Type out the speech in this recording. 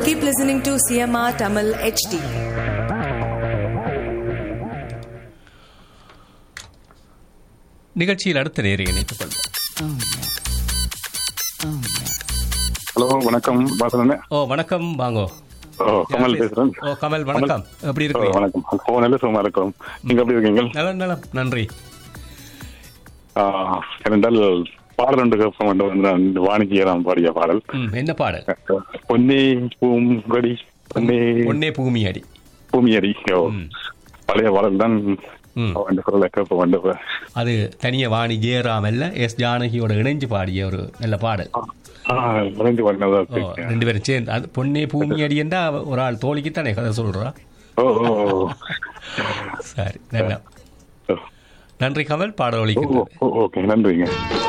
Keep listening to CMR Tamil HD. நிகழ்ச்சியில் அடுத்த நேரை இணைத்துக் கொள்வோம். ஹலோ வணக்கம் பாசன. வணக்கம் வாங்கோ. கமல் பேசுறேன். கமல் வணக்கம், எப்படி இருக்கீங்க? வணக்கம். நல்ல சும்மா இருக்கும். நீங்க எப்படி இருக்கீங்க? நலம் நன்றி. ஏனென்றால் பாடல் ஒன்று வந்து வாணிஜியராம் பாடிய பாடல். என்ன பாடல்? பொன்னே பூங்கடி பொன்னே பூமியடி. பூமியடி பழைய பாடல் தான். அது தனிய வாணி ஜெயராம் அல்ல, எஸ் ஜானகியோட இணைஞ்சு பாடிய ஒரு நல்ல பாடல். ரெண்டு பேரும் சேர்ந்து அது பொன்னே பூமி அடி என்றா ஒரு ஆள் தோழிக்குத்தானே கதை சொல்றா. சரி, நல்ல நன்றி கமல். பாடல் ஒலிக்கு நன்றிங்க.